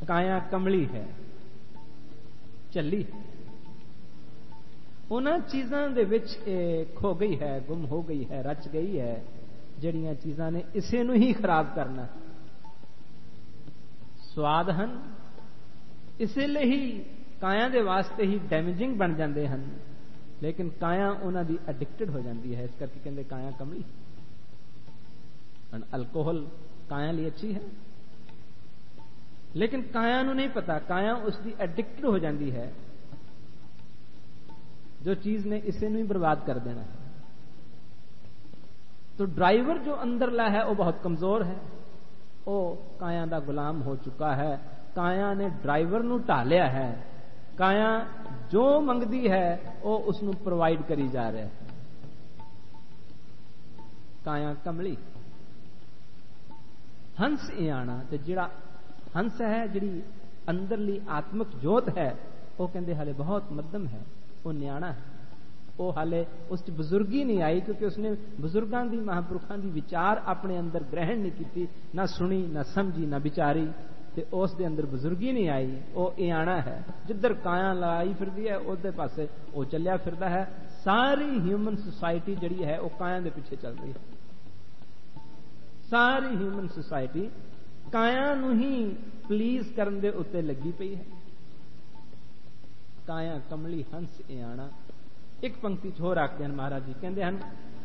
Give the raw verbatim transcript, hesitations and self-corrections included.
ਕਾਇਆ ਕਮਲੀ ਹੈ, ਝੱਲੀ। ਉਹਨਾਂ ਚੀਜ਼ਾਂ ਦੇ ਵਿੱਚ ਇਹ ਖੋ ਗਈ ਹੈ, ਗੁੰਮ ਹੋ ਗਈ ਹੈ, ਰਚ ਗਈ ਹੈ, ਜਿਹੜੀਆਂ ਚੀਜ਼ਾਂ ਨੇ ਇਸੇ ਨੂੰ ਹੀ ਖਰਾਬ ਕਰਨਾ। ਸਵਾਦ ਹਨ, ਇਸੇ ਲਈ ਹੀ ਕਾਇਆ ਦੇ ਵਾਸਤੇ ਹੀ ਡੈਮੇਜਿੰਗ ਬਣ ਜਾਂਦੇ ਹਨ, ਲੇਕਿਨ ਕਾਇਆ ਉਹਨਾਂ ਦੀ ਐਡਿਕਟਡ ਹੋ ਜਾਂਦੀ ਹੈ। ਇਸ ਕਰਕੇ ਕਹਿੰਦੇ ਕਾਇਆ ਕਮਲੀ। ਅਲਕੋਹਲ ਕਾਇਆ ਲਈ ਅੱਛੀ ਹੈ, ਲੇਕਿਨ ਕਾਇਆ ਨੂੰ ਨਹੀਂ ਪਤਾ, ਕਾਇਆ ਉਸ ਦੀ ਐਡਿਕਟਡ ਹੋ ਜਾਂਦੀ ਹੈ, ਜੋ ਚੀਜ਼ ਨੇ ਇਸੇ ਨੂੰ ਹੀ ਬਰਬਾਦ ਕਰ ਦੇਣਾ ਹੈ। तो ड्राइवर जो अंदरला है वो बहुत कमजोर है, वो काया का गुलाम हो चुका है। काया ने ड्राइवर नूं ढा लिया है, काया जो मंगदी है वो उसनूं प्रोवाइड करी जा रहा है। काया कमली। हंस इयाना, ते जिहड़ा हंस है, जिहड़ी अंदरली आत्मक जोत है, वो कहंदे हाले बहुत मध्यम है, वो न्याणा है, वो हाले उस बुजुर्गी नहीं आई, क्योंकि उसने बुजुर्गों की महापुरुषों की विचार अपने अंदर ग्रहण नहीं की, ना सुनी, ना समझी, ना विचारी, ते उस दे अंदर बुजुर्गी नहीं आई। वो इयाना है, जिधर काया लाई फिरदी है उधर पासे वो चलिया फिरदा है। सारी ह्यूमन सोसाइटी जिहड़ी है वो काया दे पीछे चल रही है। सारी ह्यूमन सोसाइटी काया नूं ही प्लीज करन दे उत्ते लगी पई है। काया कमली हंस इयाना। एक पंक्ति होर आखते हैं महाराज जी, कहते हैं